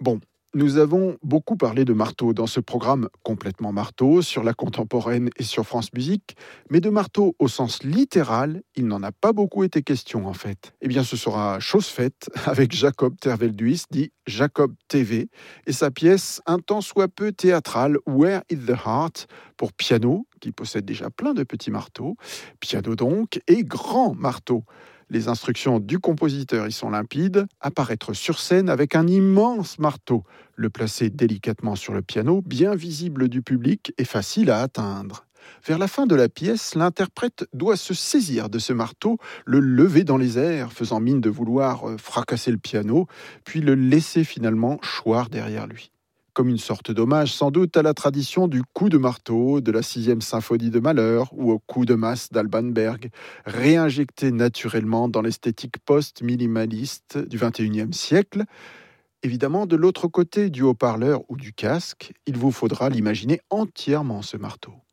Bon, nous avons beaucoup parlé de marteau dans ce programme complètement marteau sur la contemporaine et sur France Musique, mais de marteau au sens littéral, il n'en a pas beaucoup été question en fait. Eh bien, ce sera chose faite avec Jacob Tervelduis, dit Jacob TV, et sa pièce un tant soit peu théâtrale Where is the Heart pour piano, qui possède déjà plein de petits marteaux, piano donc, et grand marteau. Les instructions du compositeur y sont limpides, apparaître sur scène avec un immense marteau, le placer délicatement sur le piano, bien visible du public et facile à atteindre. Vers la fin de la pièce, l'interprète doit se saisir de ce marteau, le lever dans les airs, faisant mine de vouloir fracasser le piano, puis le laisser finalement choir derrière lui. Comme une sorte d'hommage sans doute à la tradition du coup de marteau de la sixième symphonie de Mahler ou au coup de masse d'Alban Berg, réinjecté naturellement dans l'esthétique post-minimaliste du XXIe siècle. Évidemment, de l'autre côté du haut-parleur ou du casque, il vous faudra l'imaginer entièrement ce marteau.